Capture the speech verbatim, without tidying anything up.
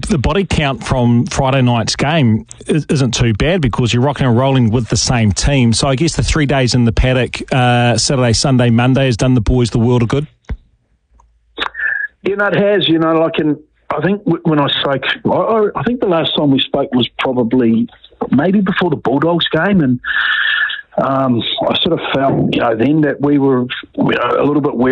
the body count from Friday night's game isn't too bad because you're rocking and rolling with the same team. So I guess the three days in the paddock, uh, Saturday, Sunday, Monday, has done the boys the world of good. You know, it has. You know, like in, I think when I spoke, I, I think the last time we spoke was probably maybe before the Bulldogs game, and um, I sort of felt, you know, then that we were a little bit